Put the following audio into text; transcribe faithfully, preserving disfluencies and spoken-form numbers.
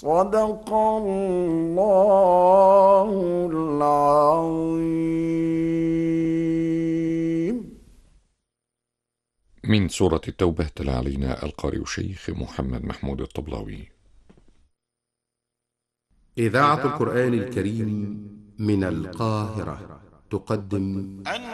صدق الله العظيم. من سورة التوبة تلا علينا القارئ الشيخ محمد محمود الطبلاوي. إذاعة القرآن الكريم من القاهرة تقدم